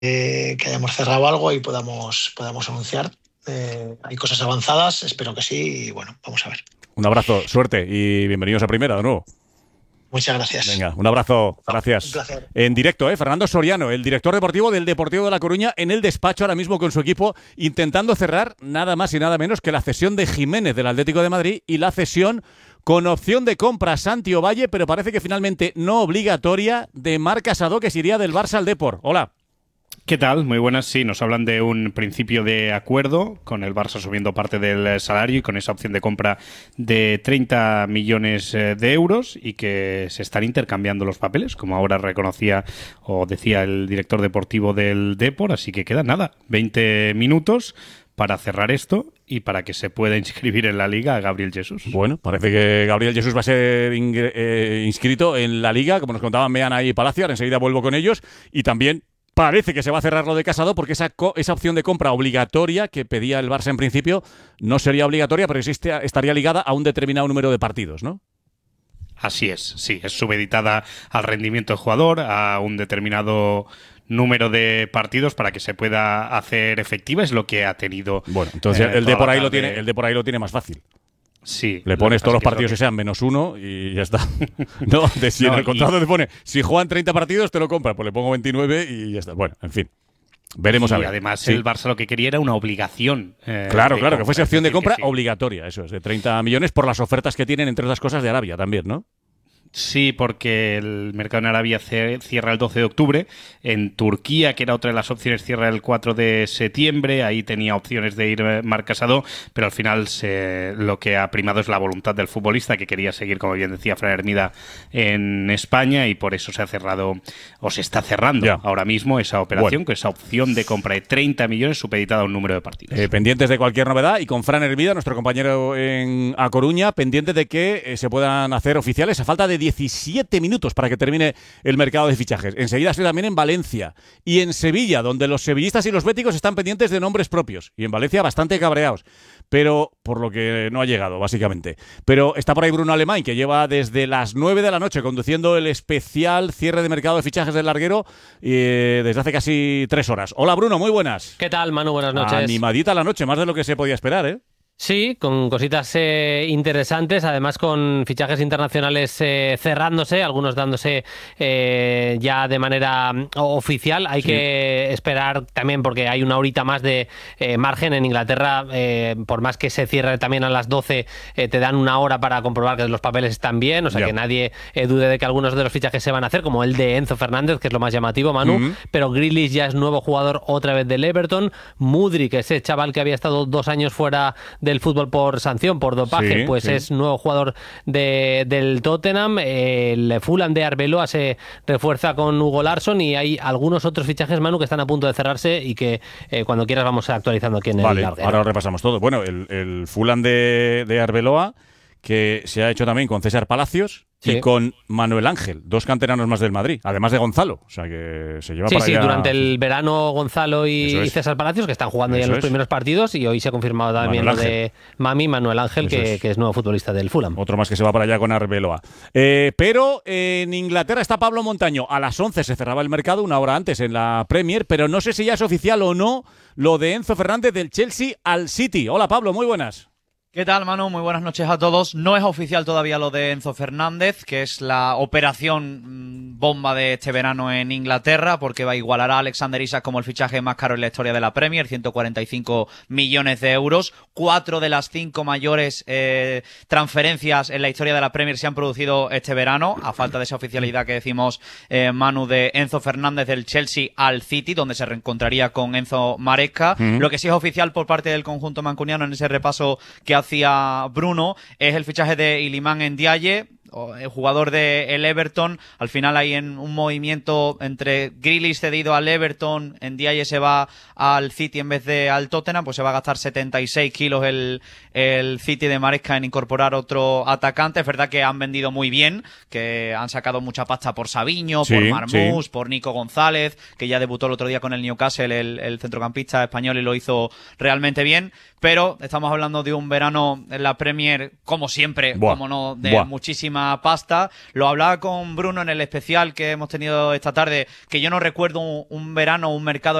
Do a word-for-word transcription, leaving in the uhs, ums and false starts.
eh, que hayamos cerrado algo y podamos, podamos anunciar. Eh, hay cosas avanzadas, espero que sí, y bueno, vamos a ver. Un abrazo, suerte y bienvenidos a Primera de nuevo. Muchas gracias. Venga, un abrazo, gracias. Un placer. En directo, ¿eh? Fernando Soriano, el director deportivo del Deportivo de La Coruña, en el despacho ahora mismo con su equipo, intentando cerrar nada más y nada menos que la cesión de Jiménez del Atlético de Madrid y la cesión con opción de compra a Santi Ovalle, pero parece que finalmente no obligatoria, de Marc Casado, que se iría del Barça al Depor. Hola. ¿Qué tal? Muy buenas. Sí, nos hablan de un principio de acuerdo con el Barça subiendo parte del salario y con esa opción de compra de treinta millones de euros y que se están intercambiando los papeles, como ahora reconocía o decía el director deportivo del Depor. Así que quedan nada, veinte minutos para cerrar esto y para que se pueda inscribir en la Liga a Gabriel Jesús. Bueno, parece que Gabriel Jesús va a ser eh, inscrito en la Liga, como nos contaban Meana y Palacio. Ahora enseguida vuelvo con ellos. Y también parece que se va a cerrar lo de Casado porque esa, esa opción de compra obligatoria que pedía el Barça en principio no sería obligatoria, pero existe, estaría ligada a un determinado número de partidos, ¿no? Así es, sí, es subeditada al rendimiento del jugador, a un determinado número de partidos para que se pueda hacer efectiva, es lo que ha tenido. Bueno, entonces eh, el de por ahí tarde. lo tiene, el de por ahí lo tiene más fácil. Sí. Le pones todos los partidos que, que sean menos uno y ya está. No, de si no, en el contrato y... te pone, si juegan treinta partidos te lo compra, pues le pongo veintinueve y ya está. Bueno, en fin. Veremos y a ver. Además, sí. el Barça lo que quería era una obligación. Eh, claro, claro, que fuese opción de compra sí. obligatoria, eso es, de treinta millones por las ofertas que tienen, entre otras cosas, de Arabia también, ¿no? Sí, porque el mercado en Arabia cierra el doce de octubre. En Turquía, que era otra de las opciones, cierra el cuatro de septiembre. Ahí tenía opciones de ir Marc Casado, pero al final se, lo que ha primado es la voluntad del futbolista, que quería seguir, como bien decía Fran Hermida, en España, y por eso se ha cerrado, o se está cerrando ya. ahora mismo esa operación, bueno. con esa opción de compra de treinta millones supeditada a un número de partidos. Eh, pendientes de cualquier novedad, y con Fran Hermida, nuestro compañero en A Coruña, pendientes de que eh, se puedan hacer oficiales a falta de diecisiete minutos para que termine el mercado de fichajes. Enseguida estoy también en Valencia y en Sevilla, donde los sevillistas y los béticos están pendientes de nombres propios. Y en Valencia bastante cabreados, pero por lo que no ha llegado, básicamente. Pero está por ahí Bruno Alemán, que lleva desde las nueve de la noche conduciendo el especial cierre de mercado de fichajes del larguero eh, desde hace casi tres horas. Hola Bruno, muy buenas. ¿Qué tal, Manu? Buenas noches. Animadita la noche, más de lo que se podía esperar, ¿eh? Sí, con cositas eh, interesantes, además con fichajes internacionales eh, cerrándose, algunos dándose eh, ya de manera oficial. Hay sí. que esperar también porque hay una horita más de eh, margen en Inglaterra, eh, por más que se cierre también a las doce, eh, te dan una hora para comprobar que los papeles están bien, o sea yeah. que nadie eh, dude de que algunos de los fichajes se van a hacer, como el de Enzo Fernández, que es lo más llamativo, Manu, mm-hmm. pero Grealish ya es nuevo jugador otra vez del Everton, Mudryk, ese chaval que había estado dos años fuera de el fútbol por sanción, por dopaje, sí, pues sí. es nuevo jugador de, del Tottenham. El Fulham de Arbeloa se refuerza con Hugo Larsson y hay algunos otros fichajes, Manu, que están a punto de cerrarse y que eh, cuando quieras vamos actualizando aquí en vale, el larguero. Ahora lo repasamos todo. Bueno, el, el Fulham de, de Arbeloa, que se ha hecho también con César Palacios. Sí. Y con Manuel Ángel, dos canteranos más del Madrid, además de Gonzalo, o sea que se lleva sí, para sí, allá. Durante el verano Gonzalo y, es. y César Palacios, que están jugando Eso ya en los es. primeros partidos, y hoy se ha confirmado también lo de Mami, Manuel Ángel, que es. que es nuevo futbolista del Fulham. Otro más que se va para allá con Arbeloa. Eh, pero eh, en Inglaterra está Pablo Montaño, a las once se cerraba el mercado, una hora antes en la Premier, pero no sé si ya es oficial o no lo de Enzo Fernández del Chelsea al City. Hola Pablo, muy buenas. ¿Qué tal, Manu? Muy buenas noches a todos. No es oficial todavía lo de Enzo Fernández, que es la operación bomba de este verano en Inglaterra, porque va a igualar a Alexander Isak como el fichaje más caro en la historia de la Premier, ciento cuarenta y cinco millones de euros. Cuatro de las cinco mayores eh, transferencias en la historia de la Premier se han producido este verano, a falta de esa oficialidad que decimos, eh, Manu, de Enzo Fernández del Chelsea al City, donde se reencontraría con Enzo Maresca. Mm. Lo que sí es oficial por parte del conjunto mancuniano en ese repaso que hacia Bruno es el fichaje de Iliman Ndiaye, el jugador del Everton. Al final hay en un movimiento entre Grealish cedido al Everton, Ndiaye se va al City en vez de al Tottenham, pues se va a gastar setenta y seis kilos el, el City de Maresca en incorporar otro atacante. Es verdad que han vendido muy bien, que han sacado mucha pasta por Savinho, sí, por Marmús, sí. por Nico González, que ya debutó el otro día con el Newcastle, el, el centrocampista español, y lo hizo realmente bien. Pero estamos hablando de un verano en la Premier, como siempre, Buah. como no, de Buah. muchísima muchísima pasta. Lo hablaba con Bruno en el especial que hemos tenido esta tarde, que yo no recuerdo un, un verano, un mercado